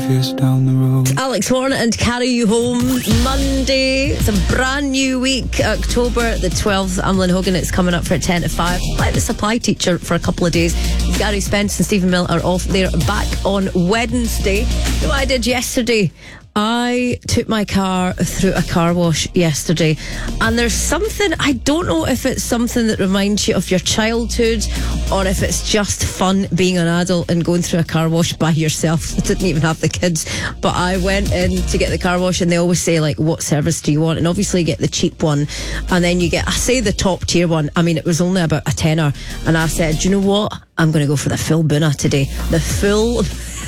years down the road. Alex Horn and Carry You Home. Monday. It's a brand new week. October the 12th. I'm Lynn Hogan. It's coming up for 10 to 5. Like the supply teacher for a couple of days. Gary Spence and Stephen Mill are off. They're back on Wednesday. You know what I did yesterday? I took my car through a car wash yesterday, and there's something, I don't know if it's something that reminds you of your childhood or if it's just fun being an adult and going through a car wash by yourself. I didn't even have the kids, but I went in to get the car wash, and they always say, like, what service do you want? And obviously you get the cheap one, and then you get, I say the top tier one. I mean, it was only about a tenner, and I said, do you know what? I'm going to go for the full Buna today. The full...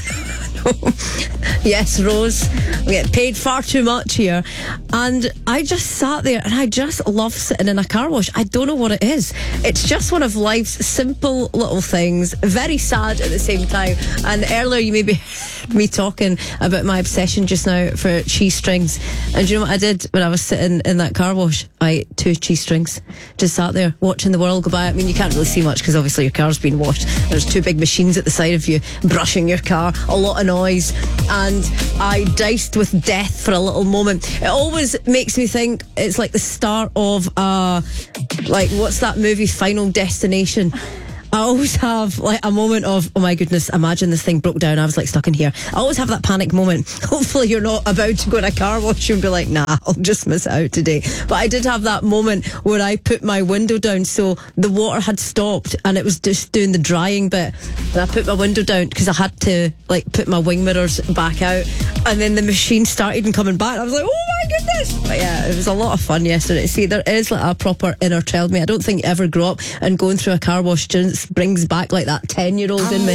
Yes, Rose, we get paid far too much here. And I just sat there, and I just love sitting in a car wash. I don't know what it is. It's just one of life's simple little things, very sad at the same time. And earlier you maybe heard me talking about my obsession just now for cheese strings. And do you know what I did when I was sitting in that car wash? I ate 2 cheese strings. Just sat there watching the world go by. I mean, you can't really see much because obviously your car's been washed. There's 2 big machines at the side of you brushing your car, a lot of noise, and I diced with death for a little moment. It always makes me think it's like the start of like, what's that movie, Final Destination? I always have like a moment of, oh my goodness, imagine this thing broke down, I was like stuck in here. I always have that panic moment. Hopefully you're not about to go in a car wash and be like, nah, I'll just miss out today. But I did have that moment where I put my window down, so the water had stopped and it was just doing the drying bit, and I put my window down because I had to like put my wing mirrors back out, and then the machine started and coming back. I was like, oh my goodness. But yeah, it was a lot of fun yesterday. See, there is like a proper inner child me. I don't think you ever grow up, and going through a car wash just brings back like that 10-year-old in me.